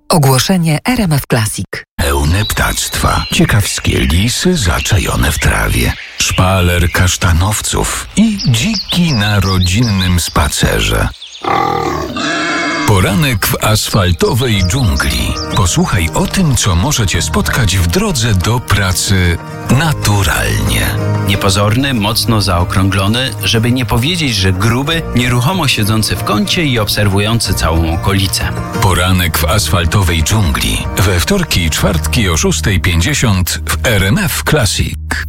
Ogłoszenie RMF Classic. Pełne ptactwa, ciekawskie lisy zaczajone w trawie, szpaler kasztanowców i dziki na rodzinnym spacerze. Poranek w asfaltowej dżungli. Posłuchaj o tym, co może cię spotkać w drodze do pracy naturalnie. Niepozorny, mocno zaokrąglony, żeby nie powiedzieć, że gruby, nieruchomo siedzący w kącie i obserwujący całą okolicę. Poranek w asfaltowej dżungli. We wtorki i czwartki o 6:50 w RMF Classic.